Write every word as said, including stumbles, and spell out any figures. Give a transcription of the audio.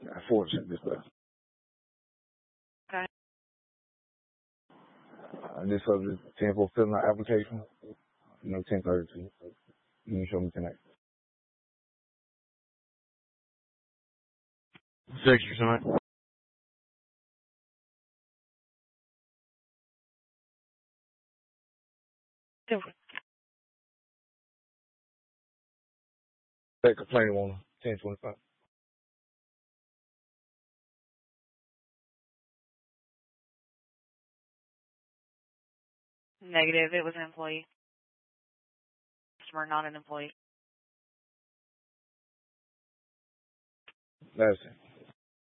I forwarded it this way. Okay. Uh, this was the ten for filling out application. You know, ten thirty-two. You can show me tonight. Six or something. That complaint on ten twenty-five. Negative. It was an employee. Customer, not an employee. That's it.